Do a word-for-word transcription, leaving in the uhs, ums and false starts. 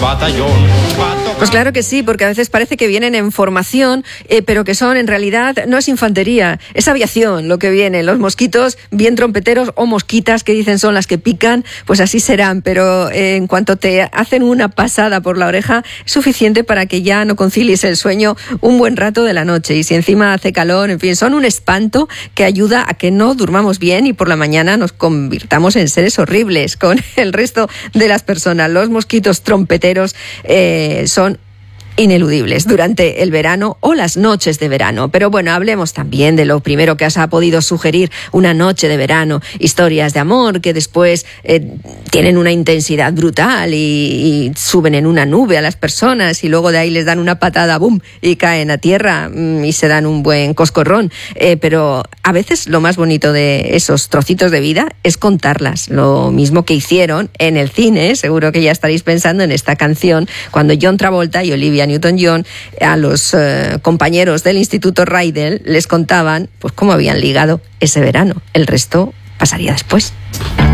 Pues claro que sí, porque a veces parece que vienen en formación, eh, pero que son en realidad, no es infantería, es aviación lo que viene. Los mosquitos bien trompeteros o mosquitas que dicen son las que pican, pues así serán, pero eh, en cuanto te hacen una pasada por la oreja es suficiente para que ya no concilies el sueño un buen rato de la noche. Y si encima hace calor, en fin, son un espanto que ayuda a que no durmamos bien y por la mañana nos convirtamos en seres horribles con el resto de las personas. Los mosquitos trompeteros eh, son ineludibles durante el verano o las noches de verano. Pero bueno, hablemos también de lo primero que os ha podido sugerir una noche de verano, historias de amor que después eh, tienen una intensidad brutal y, y suben en una nube a las personas y luego de ahí les dan una patada, ¡bum!, y caen a tierra mmm, y se dan un buen coscorrón. Eh, pero a veces lo más bonito de esos trocitos de vida es contarlas, lo mismo que hicieron en el cine. Seguro que ya estaréis pensando en esta canción cuando John Travolta y Olivia Newton-John a los eh, compañeros del Instituto Rydell les contaban pues cómo habían ligado ese verano. El resto pasaría después.